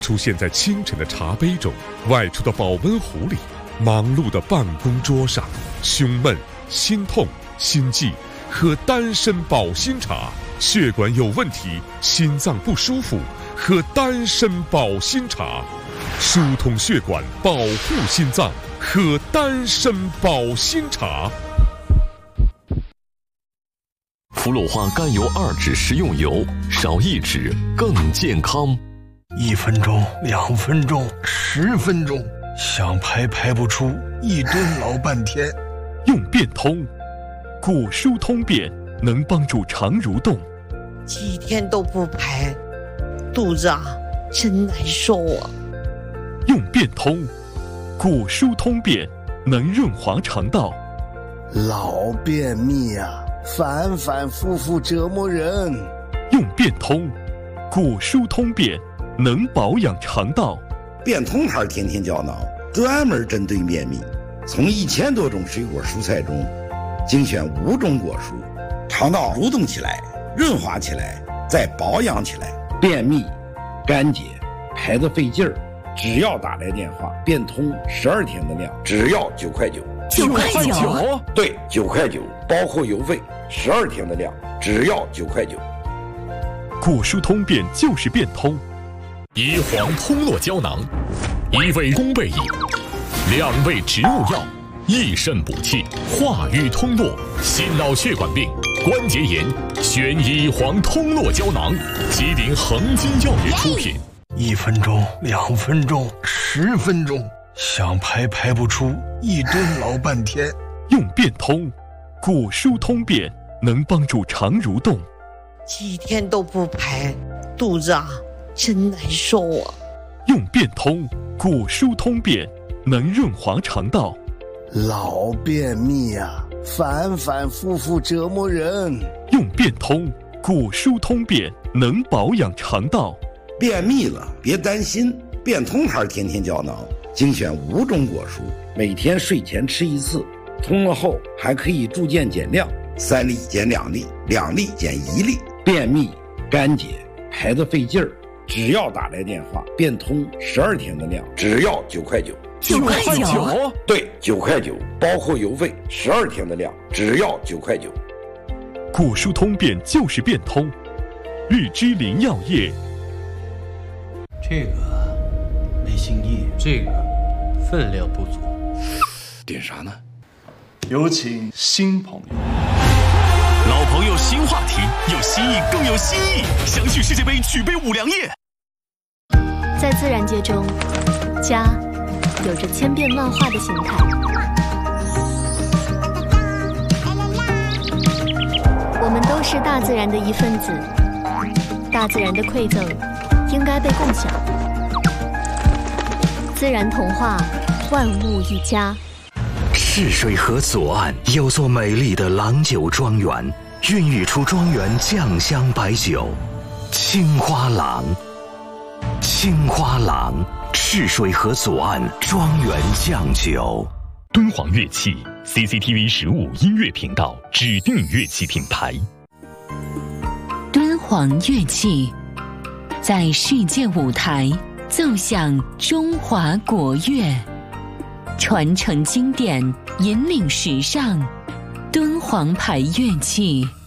出现在清晨的茶杯中，外出的保温壶里，忙碌的办公桌上，胸闷、心痛、心悸，喝丹参保心茶；血管有问题，心脏不舒服，喝丹参保心茶；疏通血管，保护心脏，喝丹参保心茶。 氟氯化甘油2酯食用油，少1酯更健康。 1分钟、2分钟、10分钟，想排不出，一蹲老半天。 用便通，骨疏通便，能帮助肠蠕动。 几天都不排，肚子真难受啊。 用便通，骨疏通便，能润滑肠道。 老便秘反反复复折磨人。 用便通，骨疏通便，能保养肠道。 便通牌天天胶囊专门针对便秘，从1000多种水果蔬菜中精选5种果蔬，肠道蠕动起来，润滑起来，再保养起来。便秘、干结、排得费劲儿，只要打来电话，便通12天的量，只要9块9。 9块9？ 对，9块9，包括邮费，12天的量，只要9块9。 骨疏通便就是便通。 乙黄通络胶囊，1味宫贝饮，2味植物药，益肾补气，化瘀通络，心脑血管病、关节炎，选乙黄通络胶囊，吉林恒金药业出品。 1分钟、2分钟、10分钟，想排不出，一蹲老半天。 用便通，骨疏通便，能帮助肠蠕动。 几天都不排，肚子真难受啊。 用便通，骨疏通便，能润滑肠道。 老便秘反反复复折磨人。 用便通，骨疏通便，能保养肠道。 便秘了别担心，便通牌天天胶囊精选5种果蔬，每天睡前吃1次，通了后还可以逐渐减量，3粒减2粒，2粒减1粒。便秘、干结、排得费劲儿，只要打来电话，便通12天的量，只要9块9。 9块9？ 对，9块9，包括邮费，12天的量，只要9块9。 骨疏通便就是便通，日之林药业。 这个没新意，这个分量不足。 点啥呢？ 有请新朋友。 老朋友新话题，有新意更有新意。相续世界杯举杯5粮液。 在自然界中，家有着千变万化的形态。我们都是大自然的一份子，大自然的馈赠应该被共享。自然童话，万物一家。 泗水河左岸有座美丽的郎酒庄园，孕育出庄园酱香白酒青花郎。青花郎，泗水河左岸庄园酱酒。 敦煌乐器 CCTV 15音乐频道指定乐器品牌。 敦煌乐器在世界舞台奏响中华国乐，传承经典，引领时尚。敦煌牌乐器。